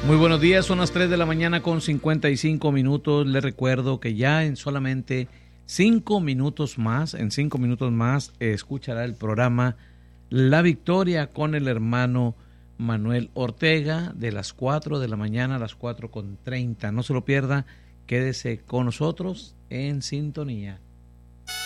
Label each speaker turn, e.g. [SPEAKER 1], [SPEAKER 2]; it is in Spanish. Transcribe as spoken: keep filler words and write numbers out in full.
[SPEAKER 1] Muy buenos días, son las tres de la mañana con cincuenta y cinco minutos. Les recuerdo que ya en solamente cinco minutos más, en cinco minutos más, eh, escuchará el programa La Victoria con el hermano Manuel Ortega de las cuatro de la mañana a las cuatro con treinta. No se lo pierda, quédese con nosotros en sintonía.